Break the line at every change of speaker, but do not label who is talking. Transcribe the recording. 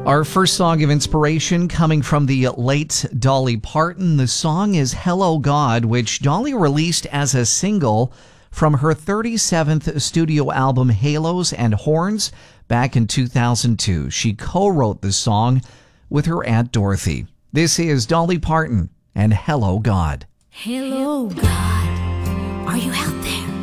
Our first song of inspiration coming from the late Dolly Parton. The song is Hello God, which Dolly released as a single from her 37th studio album Halos and Horns back in 2002. She co-wrote the song with her Aunt Dorothy. This is Dolly Parton and Hello God.
Hello God, are you out there?